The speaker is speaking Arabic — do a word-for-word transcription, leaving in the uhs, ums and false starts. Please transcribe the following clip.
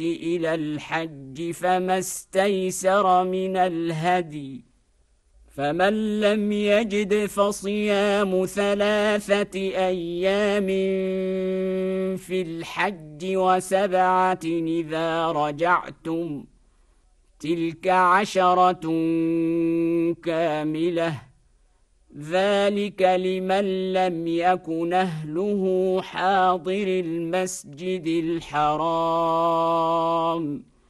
إلى الحج فما استيسر من الهدي، فمن لم يجد فصيام ثلاثة أيام في الحج وسبعة إذا رجعتم، تلك عشرة كاملة، ذلك لمن لم يكن أهله حاضر المسجد الحرام.